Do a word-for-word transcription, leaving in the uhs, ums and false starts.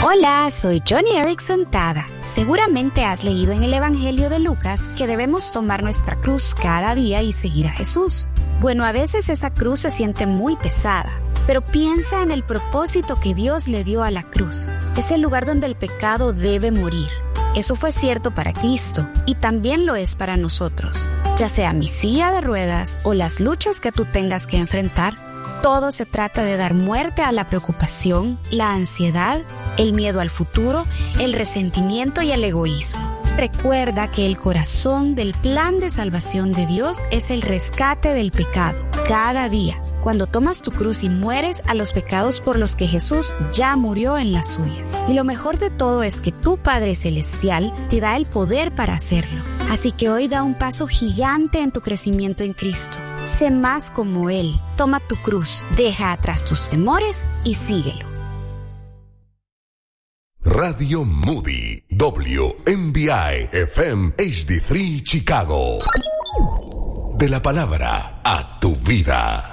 Hola, soy Johnny Erickson Tada. Seguramente has leído en el Evangelio de Lucas que debemos tomar nuestra cruz cada día y seguir a Jesús. Bueno, a veces esa cruz se siente muy pesada, pero piensa en el propósito que Dios le dio a la cruz. Es el lugar donde el pecado debe morir. Eso fue cierto para Cristo y también lo es para nosotros. Ya sea mi silla de ruedas o las luchas que tú tengas que enfrentar, todo se trata de dar muerte a la preocupación, la ansiedad, el miedo al futuro, el resentimiento y el egoísmo. Recuerda que el corazón del plan de salvación de Dios es el rescate del pecado cada día, cuando tomas tu cruz y mueres a los pecados por los que Jesús ya murió en la suya. Y lo mejor de todo es que tu Padre Celestial te da el poder para hacerlo. Así que hoy da un paso gigante en tu crecimiento en Cristo. Sé más como Él. Toma tu cruz, deja atrás tus temores y síguelo. Radio Moody, W M B I F M H D tres Chicago. De la palabra a tu vida.